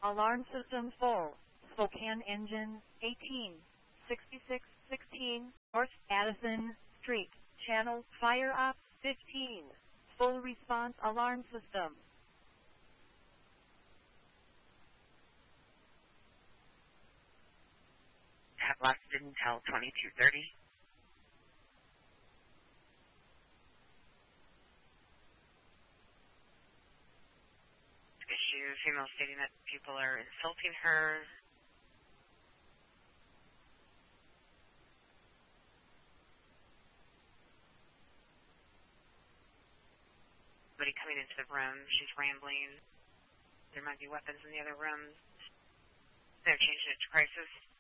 Alarm system full. Spokane engine 186616 North Addison Street. Channel fire up 15. Full response alarm system. Have lasted until 22:30. Issue, female stating that people are insulting her. Somebody coming into the room, she's rambling. There might be weapons in the other rooms. They're changing it to crisis.